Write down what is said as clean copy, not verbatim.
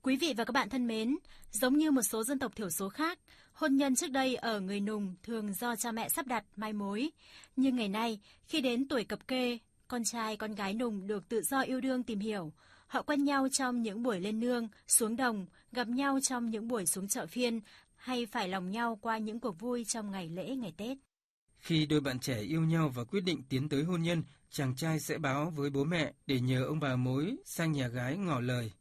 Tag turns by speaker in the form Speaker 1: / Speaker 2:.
Speaker 1: Quý vị và các bạn thân mến, giống như một số dân tộc thiểu số khác, hôn nhân trước đây ở người Nùng thường do cha mẹ sắp đặt mai mối. Nhưng ngày nay, khi đến tuổi cập kê, con trai con gái Nùng được tự do yêu đương tìm hiểu. Họ quen nhau trong những buổi lên nương, xuống đồng, gặp nhau trong những buổi xuống chợ phiên, hay phải lòng nhau qua những cuộc vui trong ngày lễ, ngày Tết.
Speaker 2: Khi đôi bạn trẻ yêu nhau và quyết định tiến tới hôn nhân, chàng trai sẽ báo với bố mẹ để nhờ ông bà mối sang nhà gái ngỏ lời.